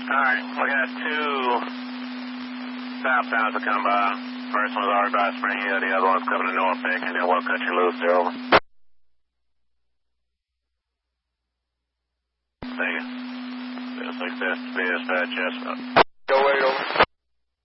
Alright, we got two southbounds to come by. First one's already by Spring Hill, the other one's coming to Norfolk, and then we'll cut you loose. They're over. Thank you. Success to be dispatch, yes. Go 8 over.